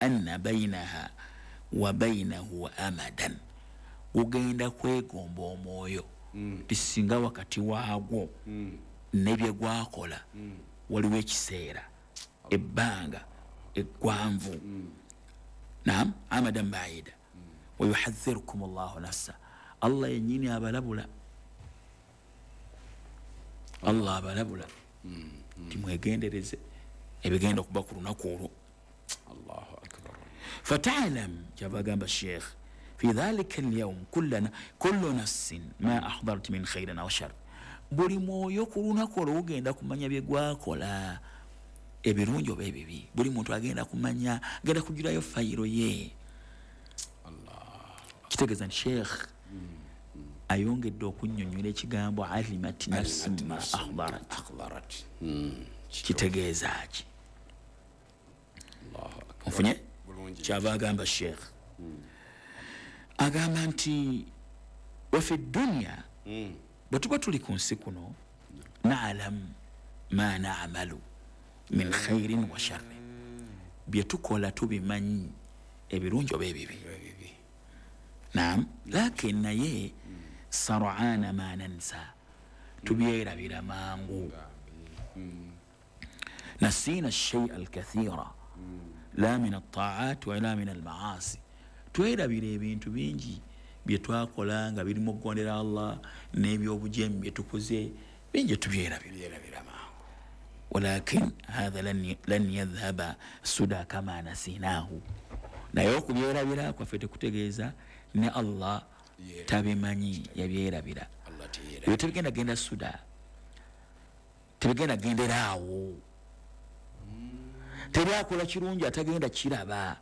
anna bainaha wa bainahu amadan ugenda kwegomba omwoyo tisinga wakati waagwo nebye gwakola waliwo ekiseera ebbanga eggwanvu naam amadan baida wayuhadhirukum Allahu nafsa Allah yenyini abalabula Allah abalabula timwegendereze ebigenda okuba ku lunaku olwo Allahu akbar fata'lam jabagamba sheikh fi dhalika al-yawm kullu nafsin ma ahdarat min khairin aw shar buli mwoyo ku lunaku olwo ugenda kumanya bye gwakola ebirungi oba ebibi buli muntu agenda kumanya agenda kujirayo fayiro ye kitegeeza nti sheikh ayongedde okunnyonnyola ekigambo alimat nafsun ma ahdarat kitegeeza ki ofunye kyava agamba sheikh agamba nti wafi dunya bwe tuba tuli ku nsi kuno na'lamu ma na'malu min khairin wa sharrin bye tukola tubimanyi ebirungi oba ebibi naam lakin naye sar'ana ma nansa tubyerabira mangu nasina ash-shay'a al-kathira la min at-ta'at wa la min al-ma'asi twerabira ebintu bingi bye twakola nga birimu okugondera Allah n'ebyobujemi bye tukoze bingi tubyerabira mangu walakin hadha lan yadhhaba suda kama nasinahu naye okubyerabira kwaffe tekutegeeza ne Allah tabimanyi yabyerabira ebyo tebigenda genda suda tebigenda genderaawo tebyakola kirungi atagenda kiraba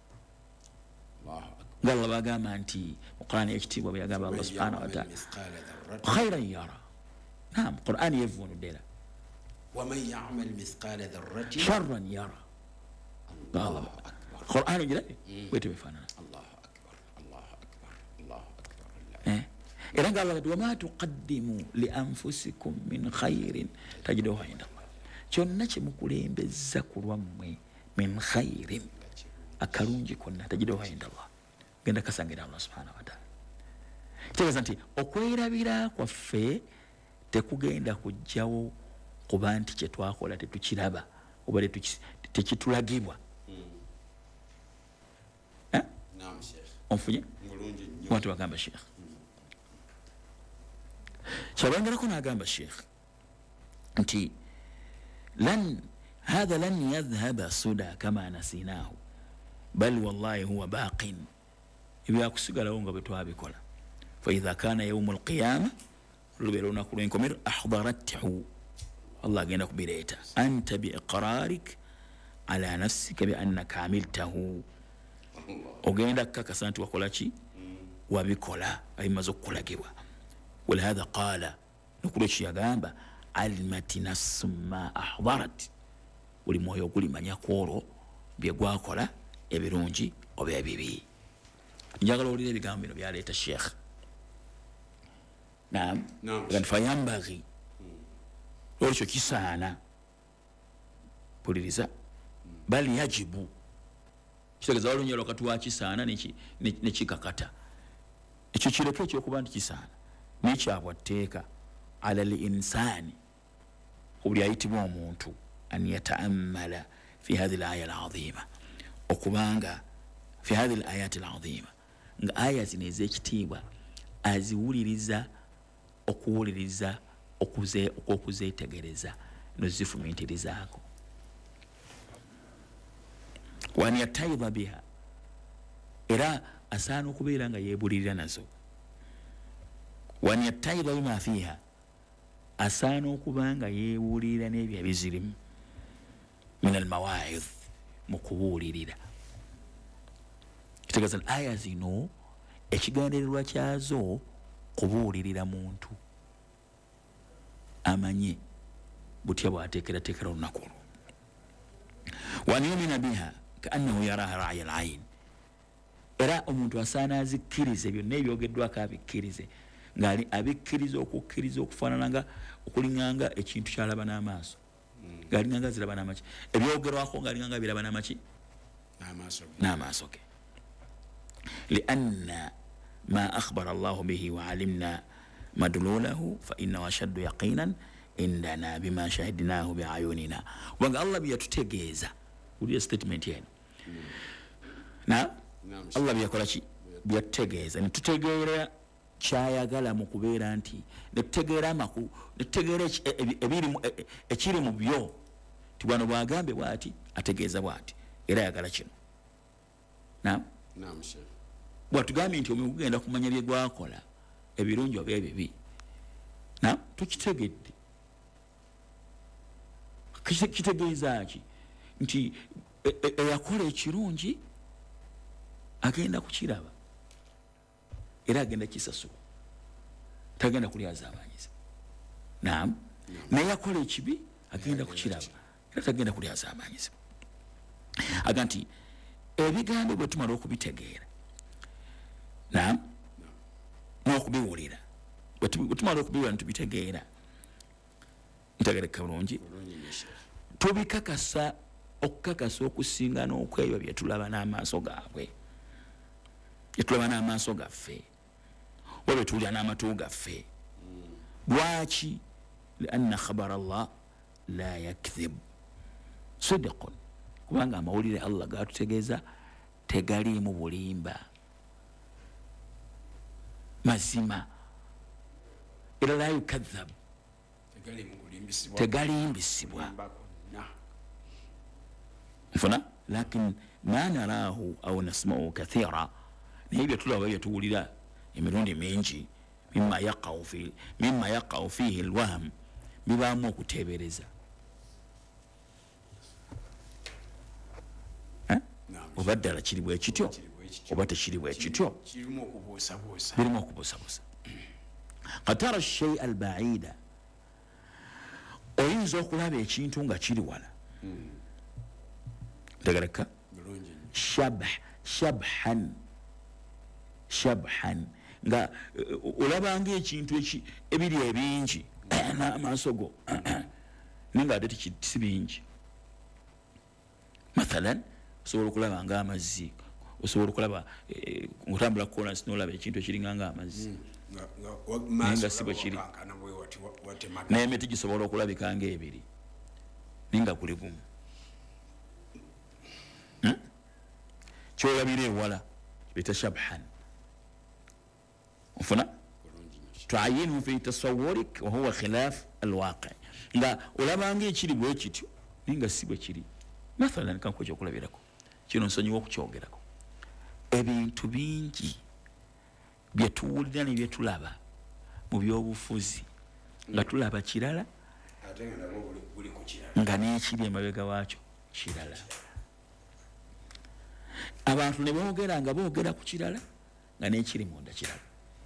nga Allah bagamba nti mu Qur'ani ekitiibwa bwe yagamba Allah subhanahu wa ta'ala khairan yara naam Qur'ani yevvuunuddera waman ya'mal mithqala dharratin sharran yara Allah Qur'ani jirabe bwete bifaanana era nga Allah wama tuqaddimu li anfusikum min khairin tajiduhu inda Allah kyonna kyemukulembeza ku lwammwe min khairin akalungi konna tajiduhu inda Allah genda kasangira Allah subhanahu wa ta'ala kitegeeza nti okwerabira kwaffe tekugenda kujjawo kuba nti kyetwakola tetukiraba oba tekitulagibwa onfunye watu bagamba sheikh kyabangerako n'agamba sheikh nti هذا لن يذهب سدى كما نسيناه بل والله هو باق ibyakusigalawo nga bwe twabikola faidha kana yaumu alqiyama lubeera olunaku lwenkomero ahdarathu Allah agenda kubireeta anta biiqrarik ala nafsika biannaka amiltahu ogenda kukakasa nti wakola ki wabikola abimaze okukolagibwa walihadha qaala nokulu ekiyagamba alimati nafsu ma ahdarat buli mwoyo ogulimanya kwolwo bye gwakola ebirungi oba ebibi njagala olira ebigambo bino byaleeta sheikh naam fayambaghi olwekyo kisaana puliriza bali yajibu kitegeeza walunyola wakati wa kisaana nekikakata ekyo kireke ekyokuba nti kisaana nekyabwa tteeka ala linsani obuli ayitibwa omuntu an yataammala fi hadhihi al-aya al-azima okubanga fi hadhihi al-ayati al-azima nga aya zino ez'ekitiibwa aziwuliriza okuwuliriza okuzeetegereza nozifumintirizaako wan yataidha biha era asaana okubeera nga yeebulirira nazo wan yataidha bima fiha asaana okuba nga yeewulirira n'ebyo ebizirimu min almawaidh mu kubuulirira kitegeeza aya zino ekigendererwa kyazo kubuulirira muntu amanye butya bwateekerateekera olunaku olwo wan yumina biha kaannahu yaraha ra'ya al-ayn era omuntu asaana azikkirize byonna ebyogeddwako abikkirize ngaali abikkiriza okukkiriza okufaanana nga okulinganga ekintu kyalaba n'amaaso ngaalinganga ziraba n'amaki ebyogerwako ngaalinganga biraba n'amaki n'amaaso ge lianna ma akhbara allahu bihi wa alimna madlulahu fa innahu ashaddu yaqinan indana bima shahidnahu biayunina wanga Allah byatutegeeza uli statement yenu na Allah byakola ki byatutegeeza nitutegeera kyayagala mu kubeera nti netutegeera amaku netutegeera ekiri mu byo ti bwano bwagambe bwati ategeeza bwati era yagala kino naam bwatugambye nti omuntu kugenda kumanya bye gwakola ebirungi oba ebibi naam tukitegedde kitegeeza ki nti eyakola ekirungi agenda kukiraba era agenda kisasula tagenda kulyazamanyiza naam naye yakola ekibi agenda kukiraba era tagenda kulyazamanyiza aga nti ebigambo bwe tumala okubitegeera naam n'okubiwulira bwe tumala okubiwulira netubitegeera ntegereka bulungi tubikakasa okukakasa okusinga n'okwebyo byetulaba n'amaaso gaabwe byetulaba n'amaaso gaffe oba byetuwulira n'amatu gaffe lwaki lianna khabara allah la yakdhib sidiqun kubanga amawulire Allah gatutegeeza tegaliimu bulimba mazima era la yukadhab tegalimbisibwa nfuna lakin ma naraahu au nasma'u kathira naye byetulaba byetuwulira emirundi mingi mimma yaqa'u fihi alwahm bibaamu okuteebereza oba ddala kiri bwe kityo oba tekiri bwe kityo birimu okubuusabuusa qatara shei albaida oyinza okulaba ekintu nga kiri wala tegereka shabhan nga olabanga ekintu ebiri ebingi n'amaaso go naye nga ate si bingi mathalan osobola okulaba nga amazzi osobola okulaba ng'otambula kolansi n'olaba ekintu ekiringa nga amazzi naye nga si bwe kiri n'emiti gisobola okulabika nga ebiri naye nga guli gumu kyolabira ewala bita shabhan ofuna tuayinu fi tasawurik wahuwa khilaf alwaqi nga olabanga ekiri bwe kityo naye nga si bwe kiri mathalan kanko ekyokulabirako kino nsonyiwa okukyogerako ebintu bingi byetuwulira ne byetulaba mu byobufuzi nga tulaba kirala nga n'ekiri emabega waakyo kirala abantu ne boogera nga boogera ku kirala nga n'ekiri munda kirala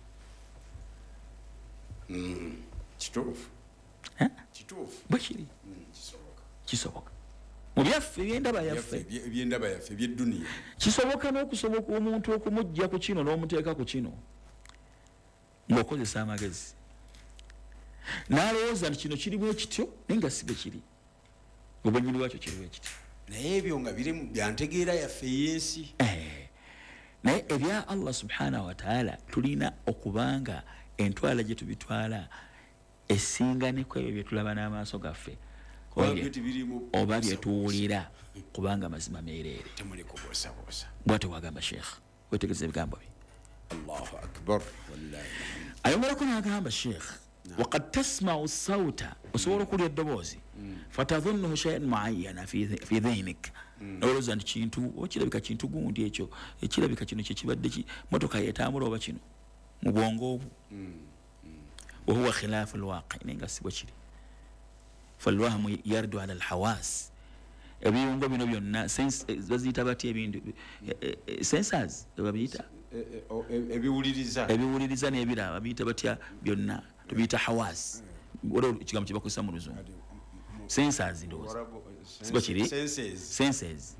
bwe kiri kisoboka mu byaffe ebyendaba yaffe ebyeduniya kisoboka n'okusoboka omuntu okumujja ku kino n'omuteeka ku kino ng'okozesa amagezi n'alowooza nti kino kiri bwe kityo naye nga si bwe kiri obwenyini bwakyo kiri bwe kityo naye ebyo nga biri byantegeera yaffe ey'ensi naye ebya Allah subhanahu wa ta'ala tulina okubanga entwala gye tubitwala esinga ne ku ebyo bye tulaba n'amaaso gaffe oba byetuwulira kubanga mazima meereere bw'ate wagamba sheekh wetegereza ebigambo bye Allahu akbar wallahi ayongerako n'agamba sheekh وقد تسمع الصوت وصور كل الدبوزي فتظنه شيئا معين في ذهنك نولوza nti kintu okirabika kintu gundi ekyo ekirabika kino kibadde motoka yetambula oba kino mu bwongo obwo وهو خلاف الواقع nenga sibwe kiri فالوهم يرد على الحواس ebiyungo bino byonna baziyita bati ebintu sensors babiyita ebiwuliriza n'ebiraba biyita batya byonna tubiyita hawas waliwo ekigambo kye bakozesa mu luzungu sensors ndowooza siba kiri senses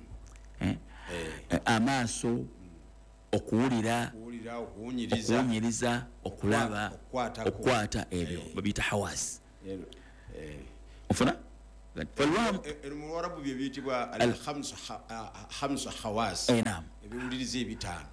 amaaso okuwulira okuwunyiriza okulaba okukwata ebyo babiyita hawas ofuna falwahamu mu Warabu bye biyitibwa al-khamsu hawas naam ebiwuliriza ebitaano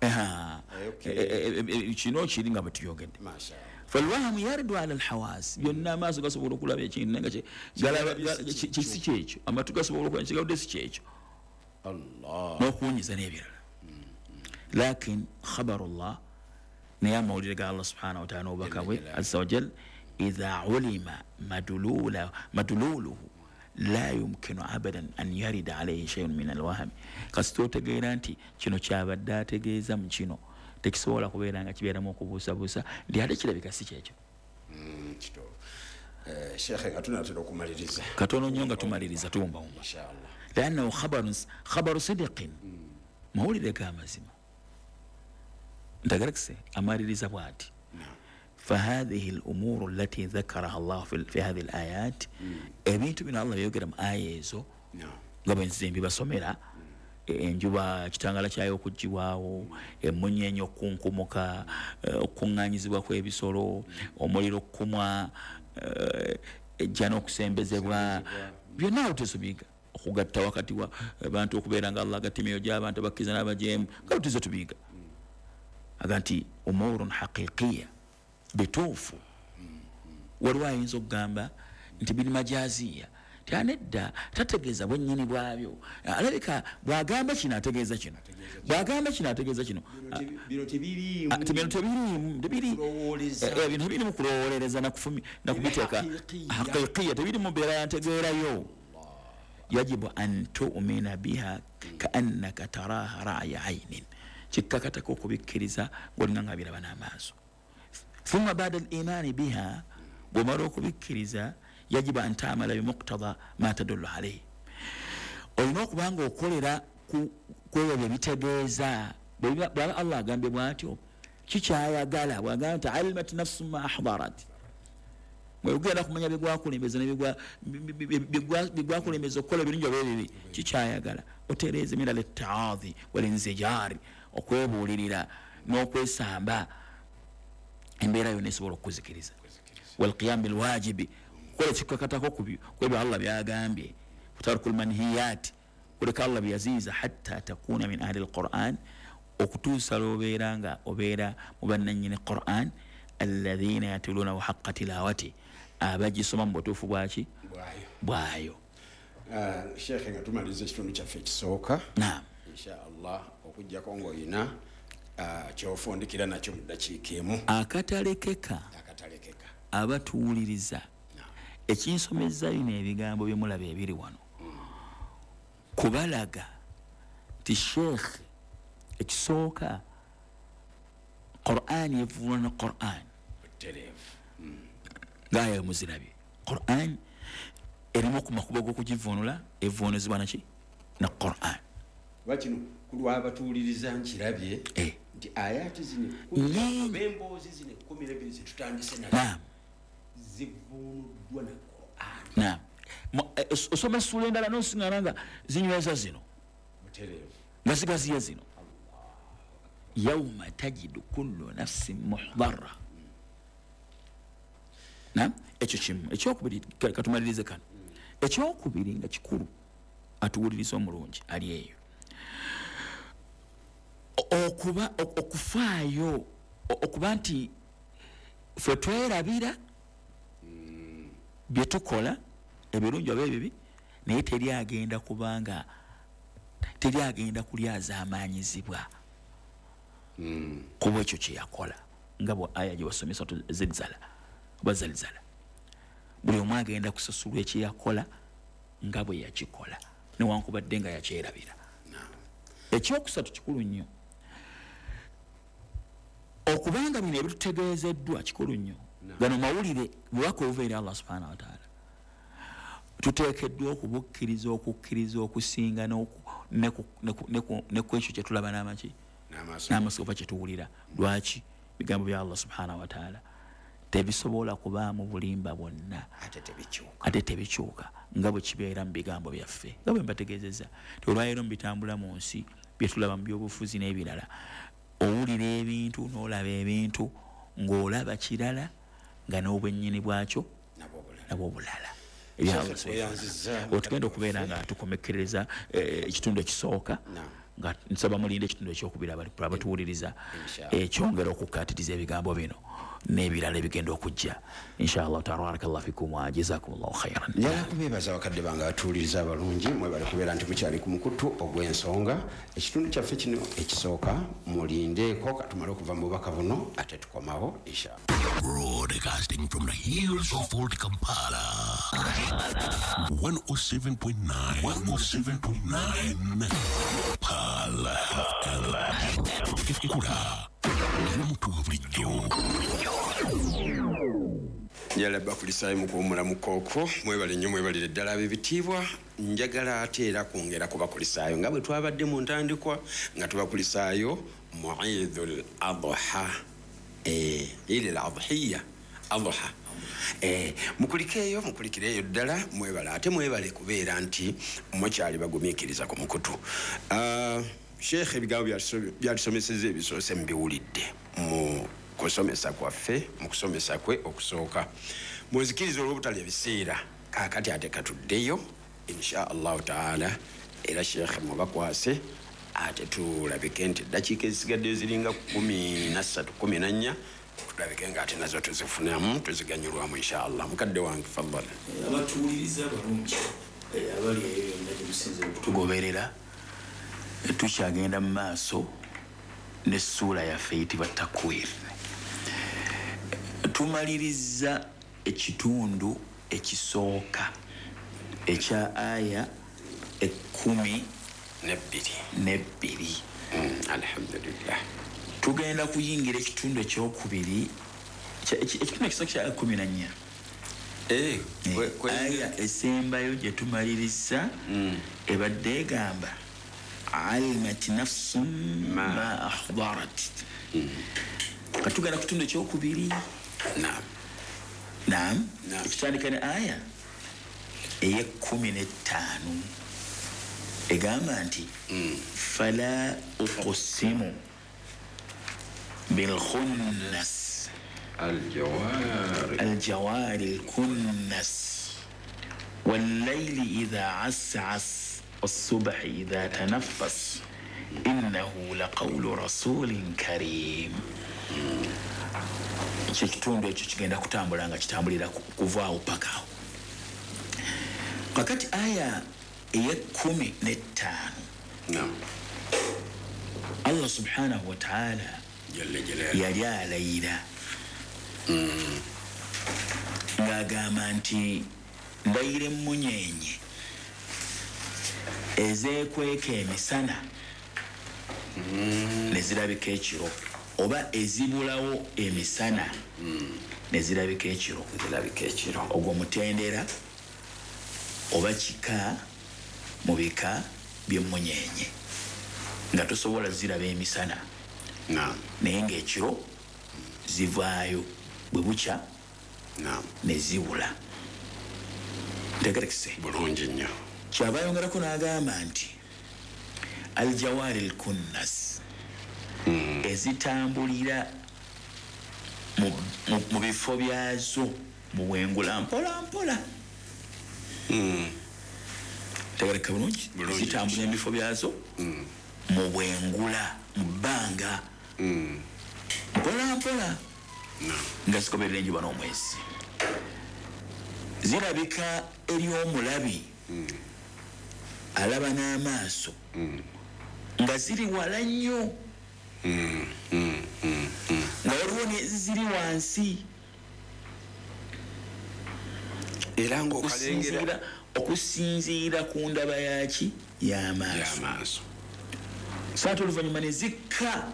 kino kiri nga bwe tuyogedde mashallah falwahamu yaridu ala alhawas byonna amaaso gasobola okulaba ekintu naye nga kisi kyekyo amatu gasobola okulaba kigaludde si kyekyo n'okuwunyiza n'ebirala lakin khabarullah naye amawulire ga Allah subhanahu wa ta'ala n'obubaka bwe azza wa jal idha ulima madululuhu la yumkinu abadan an yarida alayhi shay'un min alwahami kasita otegeera nti kino kyabadde ategeeza mu kino tekisobola kubeera nga kibeeramu okubuusabuusa ndi ate kirabika si kyekyo shekhe nga tunatera okumaliriza katono nnyo nga tumaliriza tuwumbawumba liannahu khabaru sidiqin mawulire g'amazima ntagarakise amaliriza bw'ati فهذه الأمور التي ذكرها الله في هذه الآيات ebintu bino Allah byogera mu aya ezo nga bwe nzimbi basomera enjuba kitangala kyayo okugibwawo emunyenye okunkumuka okuŋŋaanyizibwa kw'ebisolo omuliro okukumwa ejjana okusembezebwa byonna awo tetubiyiga okugatta wakati wa abantu okubeera nga Allah agatta emyoyo gy'abantu abakkiriza n'abajeemu nga tutize tubiyiga aga nti umurun haqiqiya bituufu waliwo ayinza okugamba nti biri majaziya tyanedda tategeeza bwennyini bwabyo alabika bw'agamba kino ategeeza kino bw'agamba kino ategeeza kino bino tebirimu kulowolereza nakubiteeka haqiqiya tebiri mu mbeera yantegeerayo yajibu an tu'mina biha kaannaka taraha ra'ya aynin kikkakatako okubikkiriza ng'olinga nga biraba n'amaaso ثم بعد الإيمان بها ومروك بكريزا يجب أن تعمل بمقتضى ما تدل عليه وينوك بانغو كوليرا كوية بيتبيزا بابا الله قام بمواتيو كيشايا قالا وقام تعلمت نفس ما أحضرت ويقول لكم من يبقوا لمزنا بيقوا لمزو كل بينجو بيبي كيشايا قالا وتريز من التعاظي والانزجار وكويبو ليلا نوكوي سامبا embeera yonna esobola okukuzikiriza walqiyam bilwajibi kukola kikkakatako kwebyo Allah byagambye kutarukul manhiyat kuleka Allah byaziiza hatta takuna min ahli alquran okutuusa lwobeera nga obeera mu bannannyini quran alladhina yatulunahu haqqa tilawati abagisoma mu butuufu bwaki bwayo shekhe nga tumaliriza ekitundu kyaffe ekisooka naam inshallah okujjako ng'olina kyofundikira nakyo mu ddakiika emu akatalekeka abatuwuliriza ekinsomeza bino ebigambo byemulaba ebiri wano kubalaga ti sheekh ekisooka Qur'an yevuuna na Qur'an ngaya muzirabye Qur'an erimu ku makubo g'okugivuunula evuunuzibwa naki na Qur'an bakino kulwabatuwuliriza nkirabye nti ayati zino bemboozi zino 12 zetutandise nazo zivuunuddwa na Qur'an naam osoma essula endala n'osiŋŋana nga zinyweza zino nga zigaziya zino yauma tajidu kullu nafsin muhdara naam ekyo kimu ekyokubiri katumalirize kano ekyokubiri nga kikulu atuwuliriza omulungi ali eyo okufaayo okuba nti ffe twerabira bye tukola ebirungi oba ebibi naye teryagenda kubanga teryagenda kulyaza amaanyizibwa kuba ekyo kye yakola nga bwe aya gye wasomesa zilzala oba zalzala buli omu agenda kusasulwa ekyeyakola nga bwe yakikola newankubadde nga yakyerabira ekyokusatu kikulu nnyo okubanga bino ebitutegeezeddwa kikulu nnyo gano mawulire bwewaka obuva eri Allah subhanahu wa ta'ala tuteekeddwa okubukkiriza okukkiriza okusinga nekwekyo kyetulaba n'amaki n'amaaso oba kyetuwulira lwaki bigambo bya Allah subhanahu wa ta'ala tebisobola kubaamu bulimba bwonna ate tebikyuka nga bwe kibeera mu bigambo byaffe nga bwe mbategeezezza olwaleero mu bitambula mu nsi byetulaba mu byobufuzi n'ebirala owulira ebintu n'olaba ebintu ng'olaba kirala nga n'obwennyini bwakyo nabwo bulala otugenda okubeera nga tukomekereza ekitundu ekisooka nga nsaba mulinde ekitundu ekyokubiri abatuwuliriza ekyongera okukkaatiriza ebigambo bino n'ebirala ebigenda okujja inshallah. Tabarakallahu fikum wa jazakumullahu khairan. njala kubeebaza bakadde bange abatuwuliriza abalungi mwebale kubeera nti mukyali ku mukutu ogw'ensonga. ekitundu kyaffe kino ekisooka mulindeeko katumale okuva mu bubaka buno ate tukomawo inshallah. Broadcasting from the hills of Fort Kampala. 107.9. 107.9. Pala. Kura. njala bakulisaayo mu kuwumula mu kooko. mwebale nnyo mwebalire ddala ab'ebitiibwa. njagala ate era kwongera kubakulisaayo nga bwe twabadde mu ntandikwa nga tubakulisaayo muidul adha ili al adhiya adha. mukulikeeyo mukulikireeyo ddala mwebale ate mwebale kubeera nti mukyali bagumiikiriza ku mukutu. Sheikh ebigambo byatusomeseza ebisoose mubiwulidde mu kusomesa kwaffe mu kusomesa kwe okusooka. munzikiriza olw'obutali ebiseera kaakati ate katuddeyo insha allahu taala era Sheikh mubakwase ate tulabike nti eddakiika ezisigadde ziringa 13 14 tulabike nga ate nazo tuzifunamu tuziganyulwamu insha allah. mukadde wange faddala. abatuwuliriza balungi abali eyo yonna gyemusinze okutugoberera tukyagenda mu maaso n'essuula yaffe eyitibwa takwir. tumaliriza ekitundu ekisooka ekya aya 12. alhamdulillah. tugenda kuyingira ekitundu ekyokubiri ekitundu ekisooka kya 14. aya esembayo gye tumaliriza ebadde egamba alimat nafsun ma ahdarat. katugenda ku kitundu ekyokubiri. naam ekitandika ne aya ey'15 egamba nti fala uqsimu bilkhunnas aljawari alkunnas wallayli idha as'as والصبح إذا تنفس إنه لقول رسول كريم. ekitundu ekyo kigenda kutambula nga kitambulira kuvaawo paka awo. kakati aya ey'15 Allah subhanahu wa ta'ala yali alayira ng'agamba nti ndayira emmunyenye ezeekweka emisana nezirabika ekiro oba ezibulawo emisana nezirabika ekiro. ogwo mutendera oba kika mu bika by'emmunyenye nga tosobola ziraba emisana naye ng'ekiro zivaayo bwe bukya nezibula. ntegerekise bulungi nnyo. kyaba yongerako n'agamba nti aljawari alkunnas ezitambulira mu bifo byazo mu bwengula mpola mpola. tegereka bulungi. zitambulira mu bifo byazo mu bwengula mu bbanga mpola mpola nga zikomerera enjuba n'omwezi. zirabika eri omulabi alaba n'amaaso nga ziri wala nnyo nga waliwo neziri wansi era ng'okalengera okusinziira ku ndaba yaki y'amaaso. saata oluvannyuma ne zikka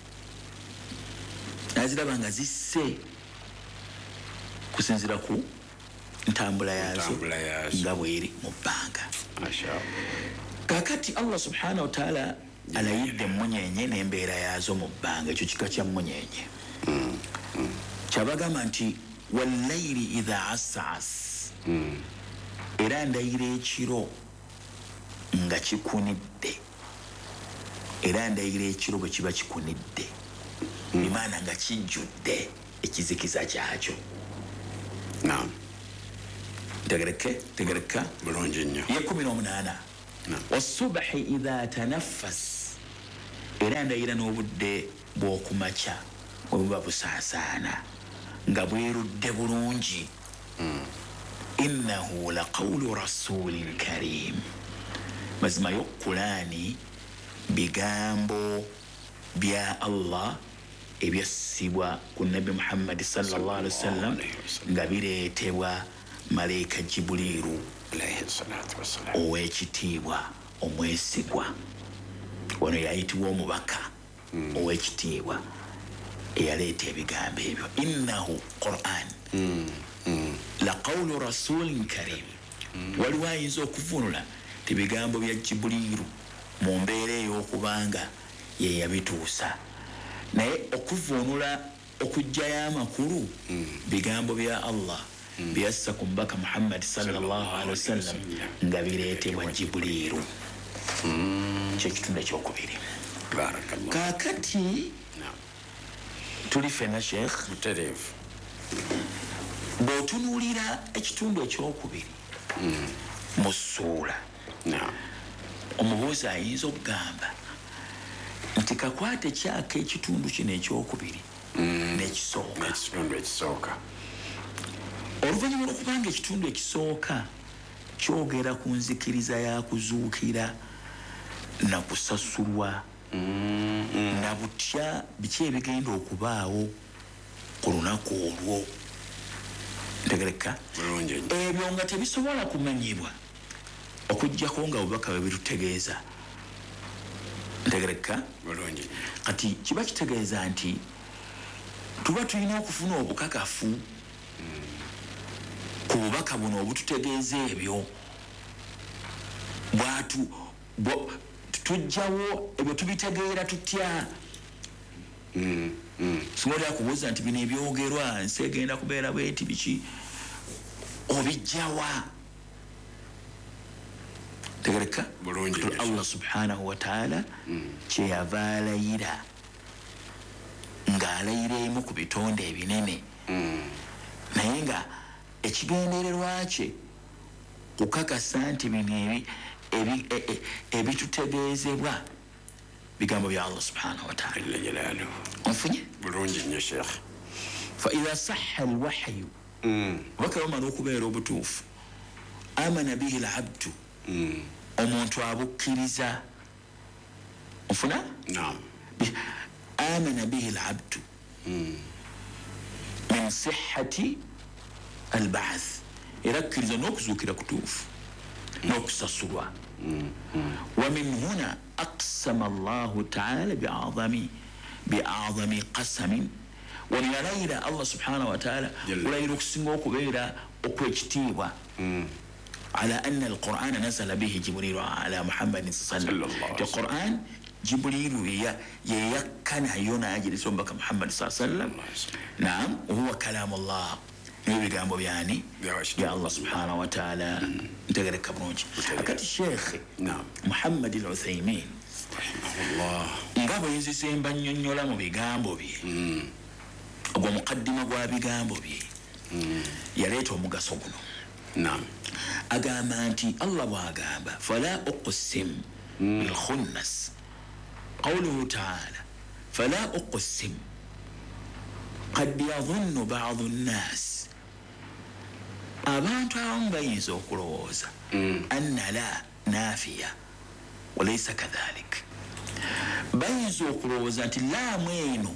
naziraba nga zisse kusinziira ku ntambula yazo nga bweri mu bbanga. kakati Allah subhanahu wa ta'ala alayidde emmunyenye n'embeera yazo mu bbanga. ekyo kika kya mmunyenye kyabagamba nti wallayiri idha as'as. era ndayira ekiro nga kikunidde. era ndayira ekiro bwe kiba kikunidde bimaana nga kijjudde ekizikiza kyakyo. tegereka bulungi nnyo ye 18 wasubahi idha tanaffas era ndayira n'obudde bw'okumakya bwe buba busaasaana nga bwerudde bulungi innahu laqawlu rasulin karim mazima yo Qur'ani bigambo bya Allah ebyassibwa ku Nabi Muhammad sallallahu alaihi wasallam nga bireetebwa malaika Jibrilu alayhi salatu wassalam ow'ekitiibwa omwesigwa wano yayitibwa omubaka ow'ekitiibwa eyaleeta ebigambo ebyo innahu Qur'an la qawlu rasulin karim waliwo ayinza okuvunula tebigambo bya Jibrilu mu mbeera ey'okubanga ye yabituusa naye okuvunula okujjayo amakulu bigambo bya Allah byassa ku mbaka Muhammad sallallahu alaihi wasallam nga bireetebwa Jibrilu kyekitundu ekyokubiri kakati tuli fena sheikh mutereevu bw'otunuulira ekitundu ekyokubiri mu ssuula omubuuzi ayinza okugamba nti kakwate kyaka ekitundu kino ekyokubiri n'ekisooka oluvannyuma lw'okubanga ekitundu ekisooka kyogera ku nzikiriza ya kuzuukira na kusasulwa na butya biki ebigenda okubaawo ku lunaku olwo ntegereka ebyo nga tebisobola kumanyibwa okujjako nga obubaka bwe bitutegeeza ntegereka kati kiba kitegeeza nti tuba tulina okufuna obukakafu ku bubaka buno obututegeeza ebyo tujjawo ebyo tubitegeera tutya singa akubuuza nti bino ebyogerwa nsi egenda kubeera bweti biki obijjawa tegereka Allah subhanahu wa ta'ala kyeyava alayira ng'alayira emu ku bitonde ebinene naye nga ekigendererwa kye kukakasa nti bino ebitutegeezebwa bigambo bya Allah subhanahu wa ta'ala onfunye bulungi nnyo sheikh fa idha sahha alwahyu bakawamala okubeera obutuufu amana bihi alabdu omuntu abukkiriza ofuna amana bihi alabdu min sihhati alba'th era akkiriza n'okuzuukira kutuufu n'okusasulwa wa min huna aqsama Allahu ta'ala bi'azami qasamin waliyalayira Allah subhanahu wa ta'ala ulayira okusinga okubeera okwekitiibwa على أن القرآن نزل به جبريل على محمد صلى الله عليه وسلم القرآن جبريل يكن يونا أجلس بك محمد صلى الله عليه وسلم نعم وهو كلام الله يبقى يعني يا الله سبحانه وتعالى تقرأ كبرونج أكاد الشيخ نعم محمد العثيمين رحمه الله ngabo yinzise mbanyonyola mu bigambo bye ogwo mukaddima gwa bigambo bye yaleeta omugaso guno نعم agamba nti Allah bwagamba fala uqsim bil khunnas qawluhu ta'ala fala uqsim qad yadhunnu ba'dhu an-nas abantu abamu bayinza okulowooza anna la nafiya walaysa kadhalik bayinza okulowooza nti laamu eno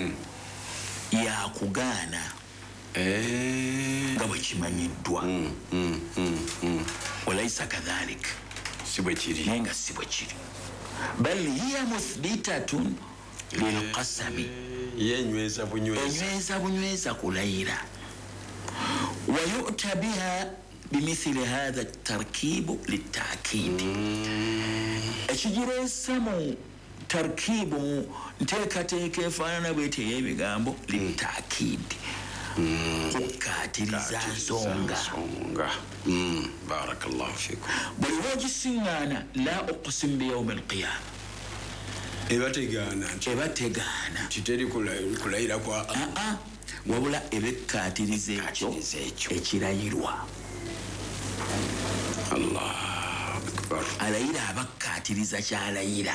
yakugaana nga bwe kimanyiddwa walaysa kadhalik si bwe kiri naye nga si bwe kiri bal hiya muthbitatun lilqasami yenyweza bunyweza kulayira wa yu'ta biha bimithili hadha tarkibu litakidi ekigireesa mu tarkibu mu nteekateeka efaanana bwete ey'ebigambo litakidi kukatiriza nsonga barakallahu fikum buli lwogisiŋŋaana la uqsim biyawmi alqiyama ebategaana kiteri kulayira kwa wabula ebekatiriza ekyo ekirayirwa Allah akbar alayira abakkaatiriza kyalayira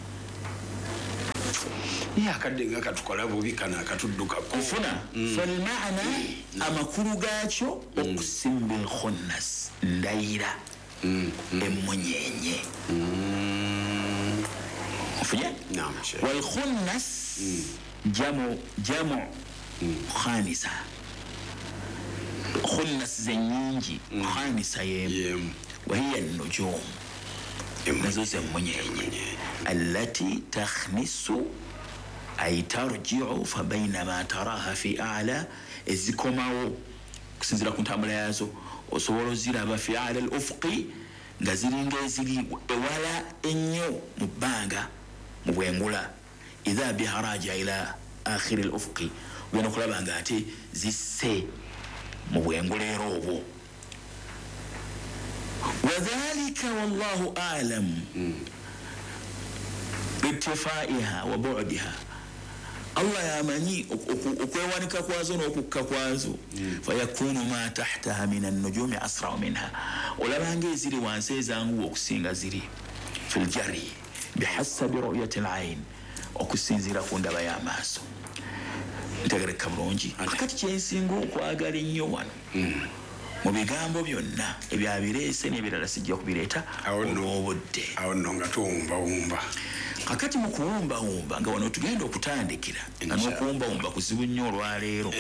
akadde nga katukola bubi kana akatuddukako kufuna falmaana amakulu gaakyo okusim bilkhunnas ndayira emmunyenye ofunye walkhunnas jamu khanisa khunnas zenyingi khanisa yemu wahiya nujum nazo zemmunyenye allati takhnisu ay tarji'u fa bainama taraha fi a'la ezikomawo kusinzira ku ntambula yazo osobola oziraba fi a'la al-ufqi nga ziringa eziri ewala ennyo mu bbanga mu bwengula idha biharaja ila akhir al-ufqi ugenda okulaba nga ate zisse mu bwengula era obwo wadhalika wallahu a'lam bittifaiha wa bu'diha Allah yamanyi okwewanika kwazo n'okukka kwazo fayakunu ma tahtaha min an-nujumi asra minha olabanga eziri wansi ezanguwa okusinga ziri fil jari bihasabi ru'yati al-ayn okusinzira ku ndaba y'amaaso ntegereka bulungi akati kyensinga okwagala ennyo wano mu bigambo byonna ebyabireese n'ebirala sijja kubireeta olw'obudde awo nno nga tuwumbawumba kakati mu kuwumbawumba nga wano tugenda okutandikira nga n'okuwumbawumba kuzibu nnyo olwaleero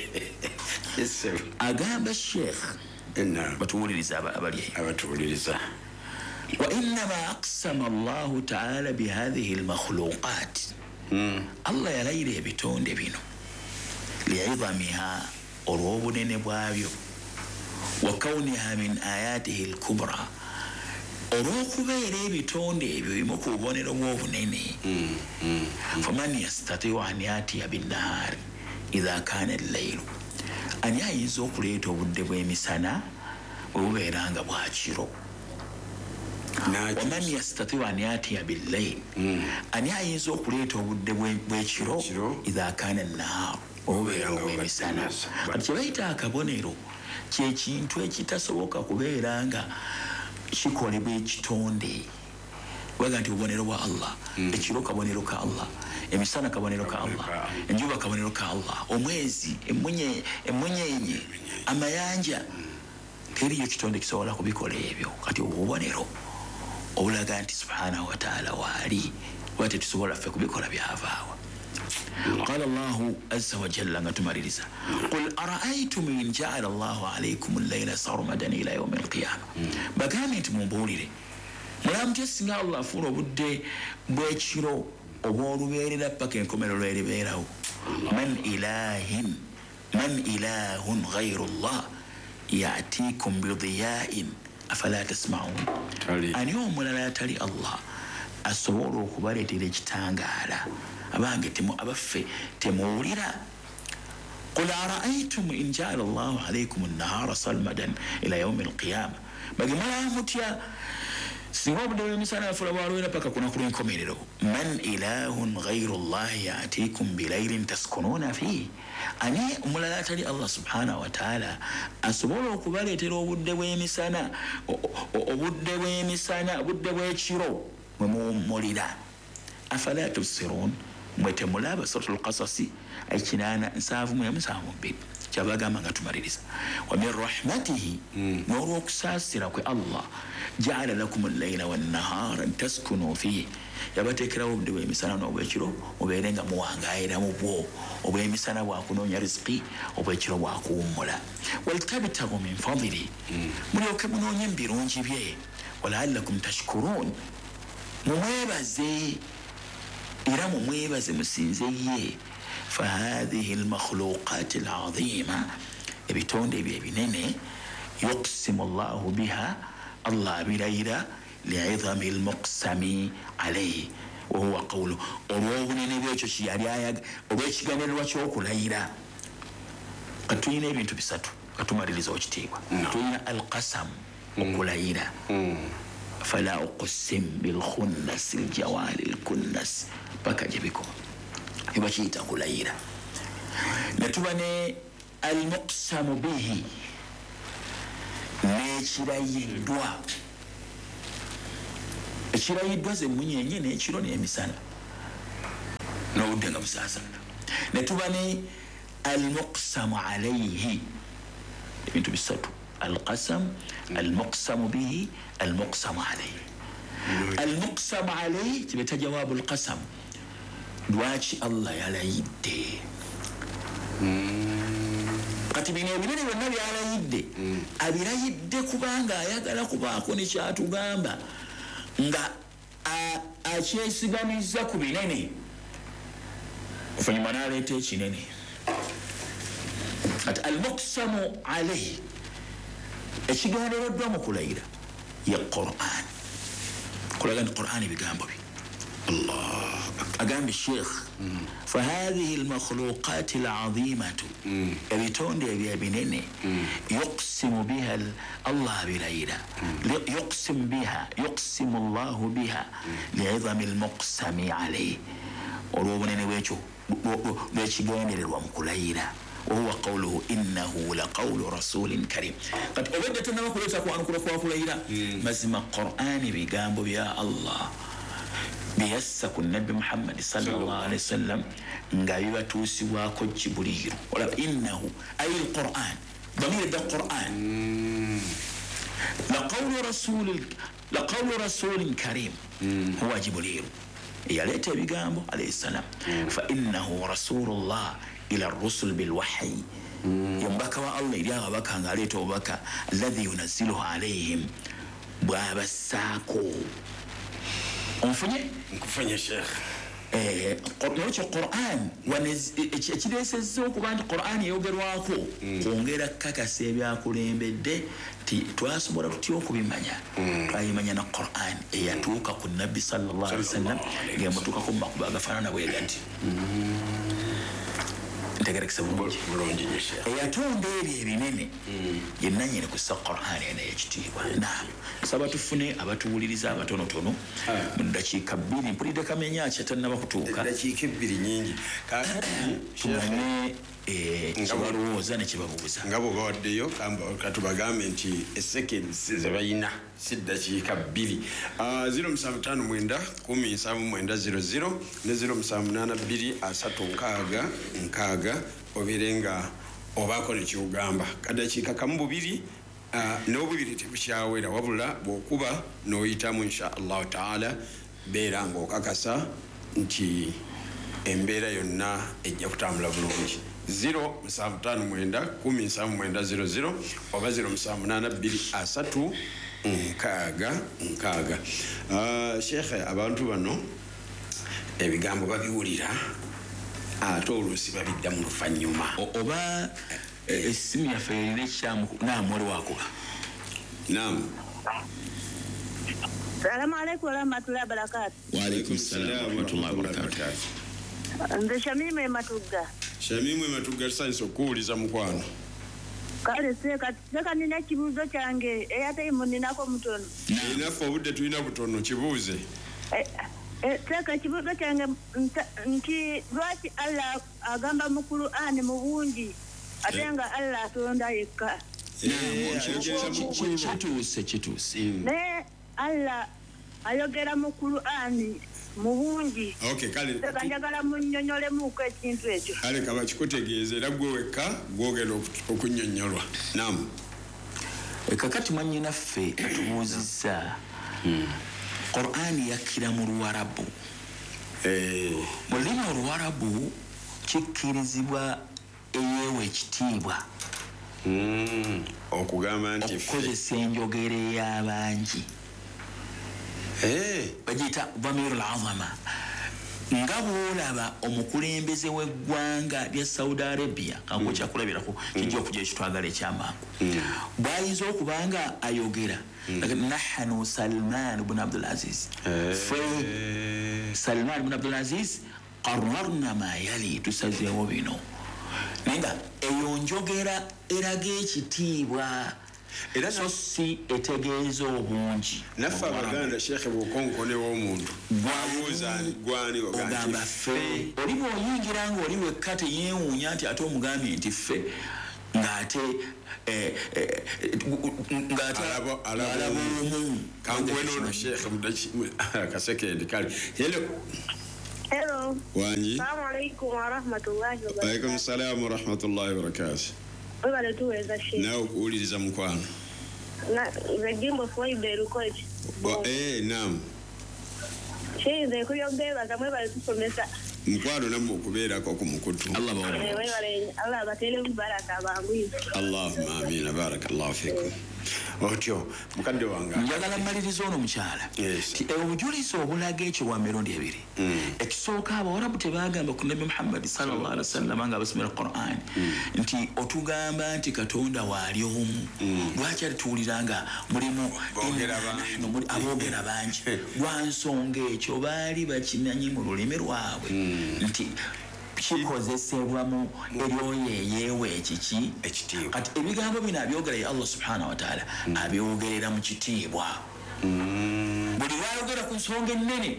agamba sheekh batuwuliriza abatuwuliriza wa innama aqsama allahu taala bihadhihi almakhluqat allah yalayira ebitonde bino li'idhamiha olw'obunene bwabyo wa kauniha min ayatihi al-kubra olw'okubeera ebitonde ebyo bimu ku bubonero bw'obunene faman yastatiu an yatiya binnahaari idha kana al-laylu ani ayinza okuleeta obudde bw'emisana bwe bubeera nga bwakiro waman yastatiu an yatiya billayl ani ayinza okuleeta obudde bw'ekiro idha kana an-nahaaru obubeera bw'emisana kati kye bayita akabonero kyekintu ekitasoboka kubeera nga kikolebwa ekitonde waga nti obubonero bwa Allah ekiro kabonero ka Allah emisana kabonero ka Allah enjuba kabonero ka Allah omwezi emmunyenye amayanja teriyo kitonde kisobola kubikola ebyo kati obubonero obulaga nti subhanahu wa ta'ala waali wate tusobola ffe kubikola byavaawa قال الله عز وجل نتمررزا قل أرأيتم إن جعل الله عليكم الليل سرمدا إلى يوم القيامة بقامت مبولي ملام تسنى الله فورو بدي بيشيرو أبورو بيري لبك إنكم الولي بيرو من إله غير الله يأتيكم بضياء أفلا تسمعون أن يوم لا تلي الله أصورو كباري تليج تانغالا abange abaffe temuwulira qul ara'aytum in ja'ala Allahu alaykum an-nahara salmadan ila yawm al-qiyamah bagimala mutya singa obudde bw'emisana afula bwalwera paka kuna ku lw'enkomerero man ilahun ghayru Allah ya'tikum bilaylin taskununa fihi ani omulala atali Allah subhanahu wa ta'ala asobola okubaleetera obudde bw'emisana obudde bw'ekiro mwe muwummulira afala tubsirun mwetemulaba suratul qasasi ay 8:7 kyabagamba nga tumaliriza wa min rahmatihi n'olw'okusaasira kwe Allah ja'ala lakum al-layla wan-nahara taskunu fihi yabateekerawo obudde bw'emisana n'obwekiro mubeere nga muwangaayira mu bwo obw'emisana bwakunoonya riziki obwekiro bwakuwummula waltabtagu min fadli mulyoke munoonye mu birungi bye walaallakum tashkurun mumwebaze era mumwebaze musinze ye fahadhihi almakhluqat alazima ebitonde ebyo ebinene yuqsimu Allahu biha Allah bilayira li'idhami almuqsami alayhi wa huwa qawlu olw'obunene bwekyo kiyali ayaga olw'ekiganirwa ky'okulayira katuyina ebintu bisatu katumaliriza okitiibwa tuyina alqasam okulayira فلا أقسم بالخنس الجوال الكنس بكا جبكم يبشي تقول ليلة نتبني المقسم به ekirayiddwa ze munyenye n'ekiro n'emisana n'obudde nga busaasana ne tuba ne almuqsamu alayhi ebintu bisatu alqasam almuqsamu bihi almuqsamu alayhi almuqsamu alayhi kibeta jawaabu alqasam lwaki Allah yalayidde kati bino ebinene byonna byalayidde abirayidde kubanga ayagala kubaako nekyatugamba nga akyesiganiza ku binene ofanyuma n'aleeta ekinene ati almuqsamu alayhi ekigendereddwa mu kulayira ya Qur'an kulaga nti Qur'an ebigambo bye Allah أقام الشيخ فهذه المخلوقات العظيمة بتوندي بينني يقسم بها الله بليلة يقسم الله بها لعظم المقسم عليه ولوبنني ويشو ويشجعني للومكليلة وهو قوله إنه لقول رسول كريم قد أودت أن نقول لك وأنا كل ليلة مزم القرآن بجانب يا الله بيسك النبي محمد صلى الله عليه وسلم غايبا توسي واكو جبريل ولا إنه أي القرآن ضمير ده القرآن لقول رسول كريم هو جبريل يا ليت بيغامبو عليه السلام فإنه رسول الله إلى الرسل بالوحي يمبكا الله يا بكا غاليتو بكا الذي ينزله عليهم باب الساكو nkufunye sheikh nolwekyo Qur'an ekireesezza okuba nti Qur'an eyogerwako kwongera kukakasa ebyakulembedde twasobola tutya okubimanya twayimanya na Qur'an eyatuuka ku nabbi sallallahu alaihi wasallam ngemutuukako mu makuba agafaanana bwe gati ntegerekesa bulungi eyatonda ebyo ebinene yennanyini kussa Qur'an ena ekitiibwa naam saba tufune abatuwuliriza abatonotono mu ddakiika 2 mpulidde kamenya kyatannaba kutuuka ddakiika 2 nyingi tumanye kibalowooza nekibabuuza nga bwe bawaddeyo katubagambe nti seconds ze bayina si ddakiika 2 075917900 ne 078236 obirenga obaako nekiwugamba kaddakiika kamu bubiri n'obubiri tebukyawera wabula bw'okuba n'oyitamu insha allahu taala beera ng'okakasa nti embeera yonna ejja kutambula bulungi 075917900 oba 078236 shekhe abantu bano ebigambo babiwulira ate oluusi babidda mu luvannyuma oba esimu yaffe erina ekyamu naamu wali wakuba naamu Salamu alaikum warahmatullahi wabarakatuh. Wa alaikum salam warahmatullahi wabarakatuh. Nze Shamimwe Matugga. Shamimwe Matugga science okuwuliza mukwano. Kale seka nina kibuuzo kyange eyate muninako mutono. Ninafu obudde tulina butono kibuuze. Seka kibuuzo kyange nti lwaki Allah agamba mu Qur'ani mu bungi ate nga Allah atonda yekka. Kituuse. Ne Allah ayogera mu Qur'ani mu bungi. Okay, kale njagala munnyonnyolemuuko ekintu ekyo. Kale kaba kikutegeeza era gwe wekka gwogera okunnyonnyolwa. Naam. Kakati mwannyinaffe atubuuzizza Qur'ani yakkira mu Luwarabu. Mu lulimi Oluwarabu kikkirizibwa eyeewa ekitiibwa. Okugamba nti okukozesa enjogera ey'abangi bagiyita dhamirul azama nga bw'olaba omukulembeze w'eggwanga lya Saudi Arabia kangu kyakulabirako kijja okujja ekitwagala ekyamangu bw'ayinza okubanga ayogera nahnu Salman ibn Abdul Aziz Salman ibn Abdul Aziz qarrarna ma yali tusazeewo bino nenga eyo njogera eraga ekitiibwa era so si etegeeza obungi naffe abaganda shekhe bw'okonkonewo omuntu gwabuuza gwani ogamba ffe oli bw'oyingira nga oli wekka teyeewuunya nti ate omugambye nti ffe ngate alabo kangweno Sheikh Mudachi kasekendi kali. Hello. Wanyi. Assalamu alaikum wa rahmatullahi wa barakatuh. Alaikum salam wa rahmatullahi wa barakatuh. Wale tuweza Sheikh. Na kuuliza mkwano. Na ngimbo foi beru coach. Naam. Sheikh nze kuyogera zamwe bali tusomesa. Mkwano namwe kubeera ko kumukutu. Allah batele baraka bangu. Allahumma amin barakallahu fikum. Otyo mukadde wanga njagala maliriza ono mukyala ti obujulizi obulaga ekyo wa mirundi ebiri ekisooka abawarabu tebagamba ku nabi Muhammad sallallahu alaihi wasallam nga basomera Qur'an nti otugamba nti Katonda waali omu lwaki alituwuliranga mulimu aboogera bangi lwa nsonga ekyo baali bakimanyi mu lulimi lwabwe nti kikozesebwamu eryoyo eyeewa ekiki ekitiibwa kati ebigambo bino abyogera ya Allah subhanahu wa ta'ala abyogerera mu kitiibwa buli lwayogera ku nsonga ennene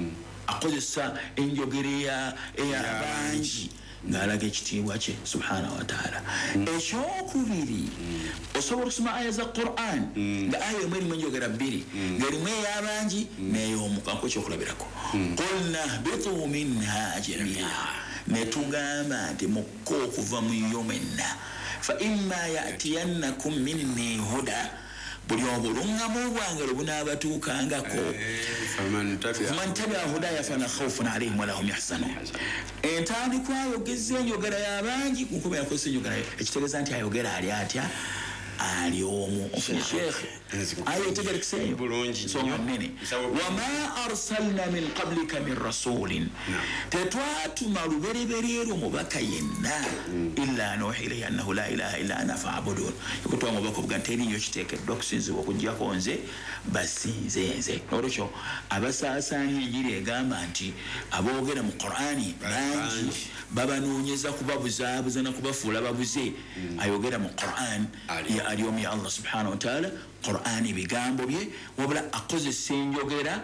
akozesa enjogera ey'abangi ng'alaga ekitiibwa kye subhanahu wa ta'ala ekyokubiri osobola okusoma aya za Qur'an nga aya emu erimu enjogera bbiri ng'erimu ey'abangi n'ey'omu kanko ekyokulabirako qulna hbitu minha jamia netugamba nti mukko okuva mu yo mwenna fa imma yatiyannakum minni huda buli obulungamu bwange lwe bunaabatuukangako faman tabia hudaya fala khawfun alayhim wala hum yahzanun entandikwa ayogeza enjogera y'abangi kukuba yakozesa enjogera ekitegeeza nti ayogera ali atya ali omu Sheikh ayetegerekise bulungi nsonga nnene wama arsalna min qablika min rasulin tetwatuma lubereberyeero omubaka yenna illa nuhi ilayhi annahu la ilaha illa ana fa'budun ekutwa omubaka obuga nti erinnya kiteekeddwa okusinzibwa okuggyako nze basinze nze olwekyo abasaasaanya enjiri egamba nti aboogera mu Qur'ani bangi babanoonyeza kubabuzaabuza na kubafuula babuze ayogera mu Qur'an ali omu ya Allah subhanahu wa ta'ala Qur'ani bigambo bye wabula akozesa enjogera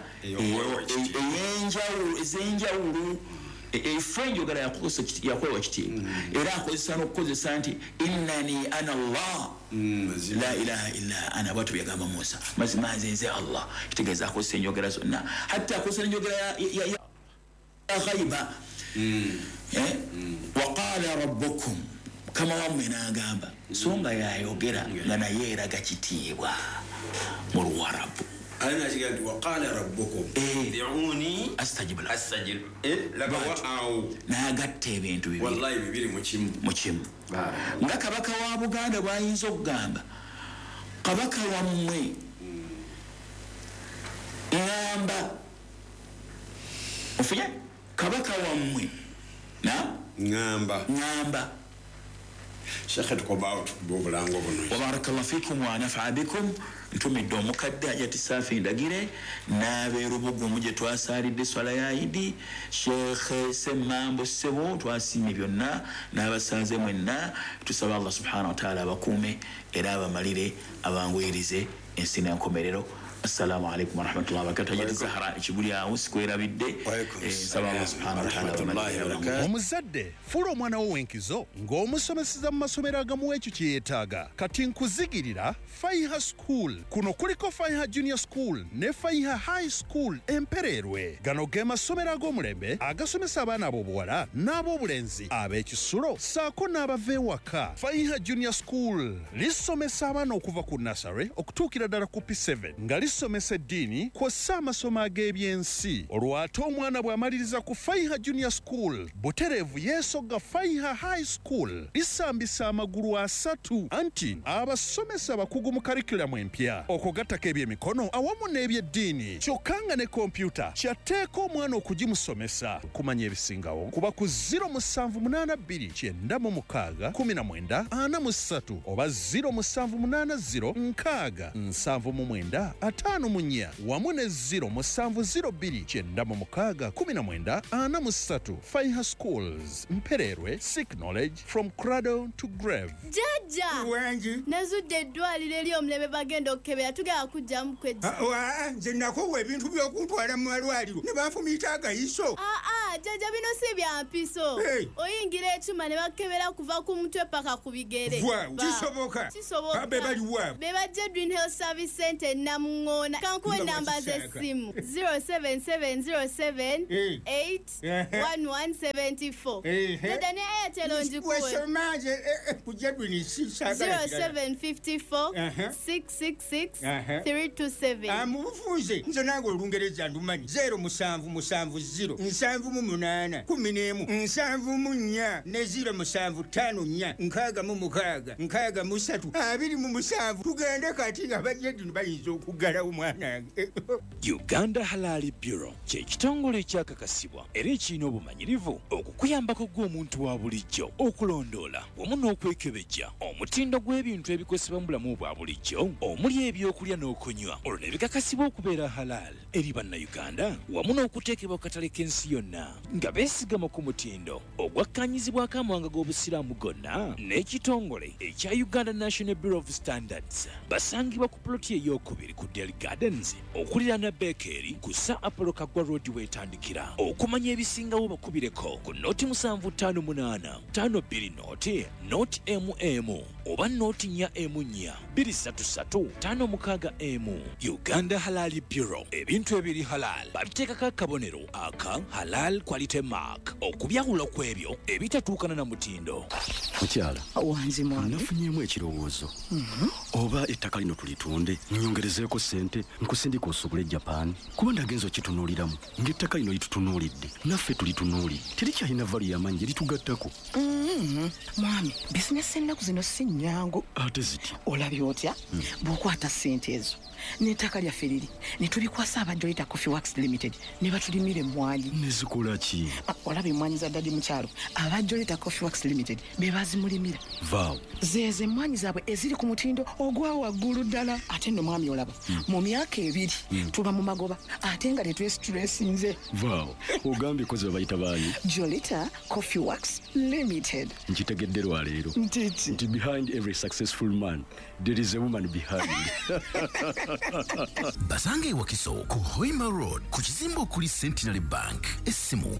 ez'enjawulo efe enjogera yakwewa kitiibwa era akozesa n'okukozesa nti innani ana Allah la ilaha illa ana bwatu byagamba Musa mazima nze Allah kitegeeza akozesa enjogera zonna hatta akozesa enjogera ya ghaiba waqala rabbukum kama wamwe n'agamba songa yayogera nga naye eraga kitiibwa mu Luwarabu ana kigali waqala rabbukum ud'uni astajib laba wa'u n'agatta ebintu bibiri wallahi bibiri mu kimu nga kabaka wa Buganda bwayinza okugamba kabaka wammwe ngamba ofunye kabaka wammwe ngamba Sheikh tukobawo tukubulango buno wa barakallahu fikum wa nafa'a bikum ntumidde omukadde ajati safi ndagire n'abeerubugu muje twasaalidde swala ya Idi Sheikh Semambo Sebo twasimye byonna n'abasanze mwenna tusaba Allah subhanahu wa ta'ala abakuume era abamalire abangwirize ensi n'enkomerero Assalamu alaikum wa rahmatullahi wa barakatuh. Ajati Zahra ekibuli awo sikwerabidde nsaba Allah subhanahu wa ta'ala omuzadde fula omwana wo wenkizo ng'omusomeseza mu masomero agamu ekyo kye yeetaaga kati nkuzigirira Faiha School kuno kuliko Faiha Junior School ne Faiha High School Empererwe gano ge masomero ag'omulembe agasomesa abaana ab'obuwala n'ab'obulenzi ab'ekisulo saako n'abava ewaka Faiha Junior School lisomesa abaana okuva ku nursery okutuukira ddala ku P7 nga lisomesa eddiini kw'ossa amasomo ag'ebyensi olw'ate omwana bw'amaliriza ku Faiha Junior School butereevu yeesogga Faiha High School lisambisa amagulu asatu anti abasomesa bakugu mu karikulamu empya okugattako ebyemikono awamu n'ebyeddiini kyokka nga ne kompyuta kyatteeka omwana okugimusomesa kumanya ebisingawo kuba ku 0782961943 oba 0780609754 wamu ne 0702961943 Faiha Schools Mpererwe seek knowledge from cradle to grave. Jaja wangi nazudde eddwaliro eri omulebe bagenda okukebera tugenda kujjamu kwedda nze nakowa ebintu by'okuntwala mu malwaliro ne banfumiita agayiso jjajja bino si bya mpiso oyingira ekyuma ne bakebera kuva ku mutwe paka ku bigere kisoboka be bali wa be bajja Dream Health Service Center Namuŋŋoona kankuwe namba z'essimu 07707881174 dada ne Airtel onjikuwe 0754 mubufunze nze nange olungereza ndumanyi 0778 ne 0754 tugende kati abajjedini bayinza okuggalawo mwanange. Uganda Halal Bureau ky'ekitongole ekyakakasibwa era ekirina obumanyirivu okukuyambako gw'omuntu wa bulijjo okulondoola wamu n'okwekebejja omutindo gw'ebintu ebikozesebwa mu bulamu bwa bulijjo omuli ebyokulya n'okunywa olwo ne bikakasibwa okubeera halal eri bannayuganda wamu n'okuteekebwa ku katale k'ensi yonna nga beesigama ku mutindo ogwakkanyizibwako amawanga g'obusiraamu gonna n'ekitongole ekya Uganda National Bureau of Standards basangibwa ku ploti ey'okubiri ku Dairy Gardens okuliraana Bakery ku Sir Apollo Kaggwa Road weetandikira okumanya ebisingawo bakubireko ku noti 758 520 noti oba noti 4 233 Uganda Halal Bureau ebintu ebiri halal babiteekako akabonero aka halal quality mark okubyawula kw'ebyo ebitatuukana na mutindo. Mukyala wanzi mwami nafunyemu ekirowoozo oba ettaka lino tulitunde nnyongerezeeko ssente nkusindika osubule Japan kuba ndagenza okitunuuliramu ng'ettaka lino litutunuulidde naffe tulitunuulidde terikyalina valu y'amaanyi gye litugattako. mwami bizinesi ennaku zino si nnyangu ate ziti olabye otya bw'okwata ssente ezo n'ettaka lyaffe liri ne tulikwasa abajolita Coffee Works Limited ne batulimira emmwanyi. nezikola ki? olaba emmwanyi za ddadi mukyalo abajolita Coffee Works Limited be bazimulimira vaawo zeeze emmwanyi zaabwe eziri ku mutindo ogwa waggulu ddala ate nno mwami olaba mu myaka 2 tuba mu magoba ate nga tetwesitulesinze. vaawo ogambye kozi babayita baani? Jolita Coffee Works Limited. nkitegedde lwaleero nti behind every successful man there is a woman behind. Basange e Wakiso ku Hoima Road ku kizimbe okuli Centenary Bank essimu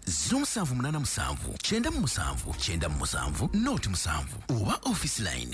0787 noti 7 oba office line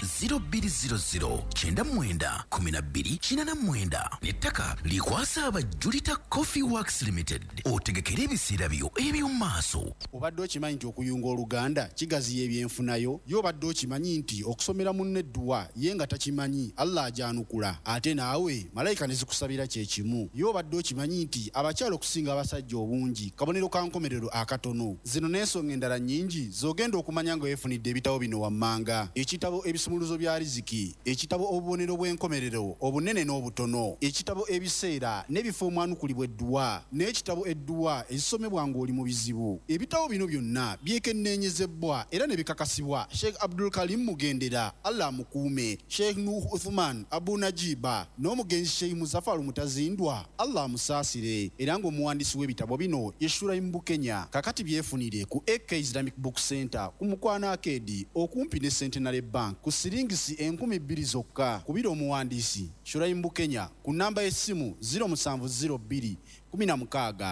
0200 nettaka likwasa abajulita Coffee Works Limited otegekera ebiseera byo eby'omu maaso. Obadde okimanyi nti okuyunga Oluganda kigaziya ebyenfunayo y'obadde okimanyi nti okusomera munne edduwa ye nga takimanyi Allah ajanukula ate naawe malayika ne zikusabira kyekimu y'obadde okimanyi nti abakyala okusinga abasajja obungi kabonero ka nkomerero akatono zino n'ensonga endala nnyingi z'ogenda okumanya nga weefunidde ebitabo bino wammanga ekitabo ebisumuluzo bya riziki ekitabo obubonero bw'enkomerero obunene n'obutono ekitabo ebiseera n'ebifo omwanukulibwa edduwa n'ekitabo edduwa ezisomebwa ng'oli mu bizibu. Ebitabo bino byonna byekenneenyezebwa era ne bikakasibwa Sheikh Abdul Karim Mugendera Allah mukuume, Sheikh Nuh Uthman Abu Najiba n'omugenzi Sheikh Muzaffar Mutazindwa Allah musaasire era ng'omuwandiisi w'ebitabo bino ye Shuraim Bukenya kakati byefunire ku AK Islamic Book Center ku Mukwano Arcade okumpi ne Centenary Bank ku siringisi 2,000 zokka. Kubira omuwandiisi Shuraim Bukenya ku namba y'essimu 0702 16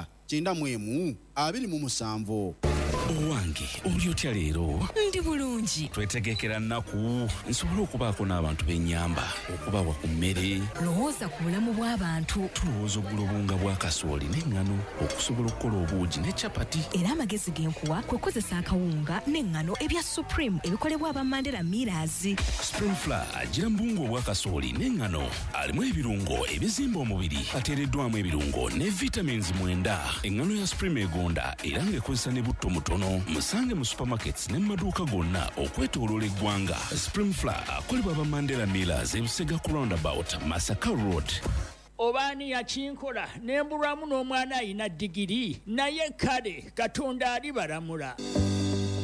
91 Owange oli otya leero? Ndi bulungi. Twetegekera nnaku nsobola okubaako n'abantu b'ennyamba okubawa ku mmere. Lowooza ku bulamu bw'abantu. Tulowooza oggula obunga bwa kasooli n'eŋŋano okusobola okukola obuugi ne capati. Era amagezi genkuwa kwe kukozesa akawunga n'eŋŋano ebya Supreme ebikolebwa aba Mandela Millers. Supreme Flour agira mbungu obwa kasooli n'eŋŋano alimu ebirungo ebizimba omubiri ateereddwamu ebirungo ne vitamins 9. Eŋŋano ya Supreme egonda era ng'ekozesa ne butto mutono. Musange mu supermarkets ne maduuka gonna okwetooloola eggwanga. Supreme Flour akolebwa aba Mandela Millers ebusega ku roundabout Masaka Road. Obaani yakinkola nembulwamu n'omwana ayina digiri naye kale Katonda alibalamula.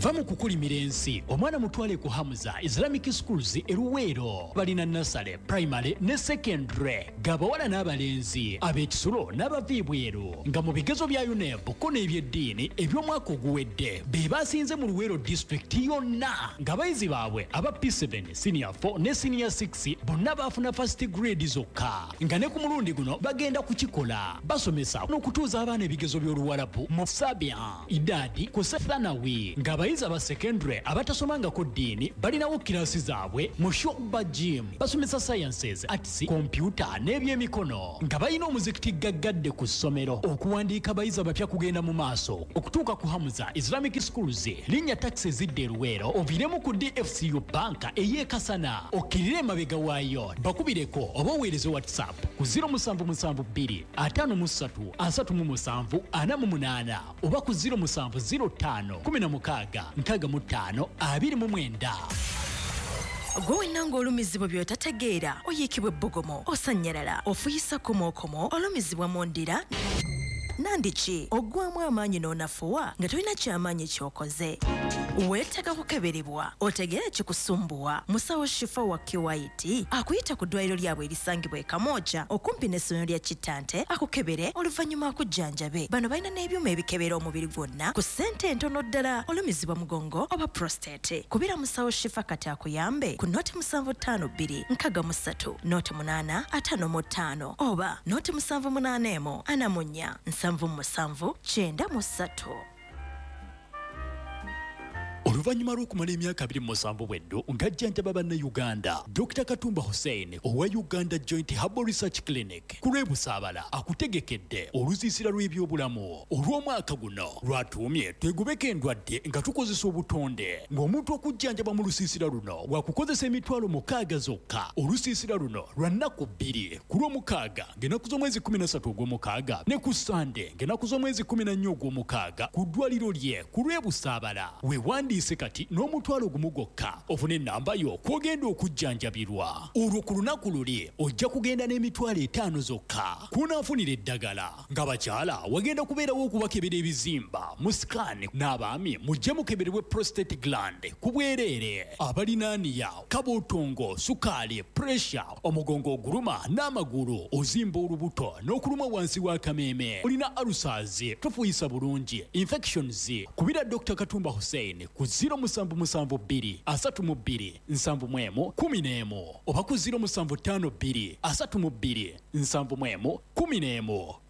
va mu kukulimira ensi omwana mutwale ku Hamza Islamic Schools eruweero balina nasale primary ne secondary gabawala n'abalenzi ab'ekisulo n'abaviibweru nga mu bigezo bya UNEP ko n'ebyeddiini eby'omwaka oguwedde be basinze mu Luweero district yonna ng'abayizi baabwe aba P7 senior 4 ne senior 6 bonna baafuna first grade zokka nga ne ku mulundi guno bagenda kukikola basomesa n'okutuuza abaana ebigezo by'Oluwarabu mu Sabia Idadi ku Sethanawi ng'abayizi aba secondary abatasomangako ddiini balinawo kirasi zaabwe mu Shoba Gym basomesa sciences arts computer n'ebyemikono nga balina omuzikiti gaggadde ku ssomero okuwandiika abayizi abapya kugenda mu maaso okutuuka ku Hamza Islamic Schools linnya taxi zidde Luweero oviremu ku DFCU banka ey'ekasana okkirire emabega waayo bakubireko oba oweereze WhatsApp ku 0772 53 37 48 oba ku 0705 16 65 29. Gwe wenna ng'olumizibwa by'otategeera oyiikibwa ebbugumu osanyalala ofuyisa komokomo olumizibwa mu ndira nandiki oggwamu amaanyi n'onafuwa nga tolina kyamaanyi ky'okoze weetaaga kukeberebwa otegeera kikusumbuwa musawo Shifa wa QIT akuyita ku ddwaliro lyabwe erisangibwa e Kamooja okumpi n'essomero lya Kitante akukebere oluvannyuma akujjanjabe bano balina n'ebyuma ebikebera omubiri gwonna ku ssente entono ddala olumizibwa mugongo oba prostate kubira musawo Shifa kati akuyambe ku noti 7552 63 noti 855 oba noti 781 anamunya 773 93. Oluvannyuma lw'okumala emyaka 27 bweddu ng'ajjanjaba bannayuganda Dr. Katumba Hussein owa Uganda Joint Herbal Research Clinic ku lw'ebusaabala akutegekedde olusiisira lw'ebyobulamu olw'omwaka guno lwatuumye twegubeko endwadde nga tukozesa obutonde ng'omuntu okujjanjaba mu lusiisira luno wakukozesa emitwalo 6 zokka olusiisira luno lwa nnaku 2 ku lw'omukaaga ng'ennaku z'omwezi 13 ogw'omukaaga ne ku Sande ng'ennaku z'omwezi 14 ogw'omukaaga ku ddwaliro lye ku lw'ebusaabala wewandiise kati n'omutwalo gumu gwokka ofune ennamba yo kw'ogenda okujjanjabirwa olwo ku lunaku luli ojja kugenda n'emitwalo 5 zokka kunaafunira eddagala ng'abakyala wagenda kubeerawo okubakebera ebizimba mu scan n'abaami mujje mukeberebwe prostate gland ku bwereere abalinaaniya kabootongo sukaali pressure omugongo oguluma n'amagulu ozimba olubuto n'okuluma wansi w'akameeme olina ulcers tofuyisa bulungi infections kubira Dr. Katumba Hussein ku 0772 32 71 11 oba ku 0752 32 71 11